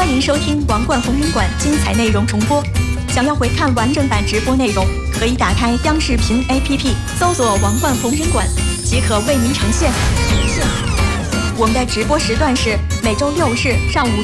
欢迎收听王冠红人馆精彩内容重播。想要回看完整版直播内容，可以打开央视频 APP， 搜索王冠红人馆即可为您呈现。我们的直播时段是每周六日上午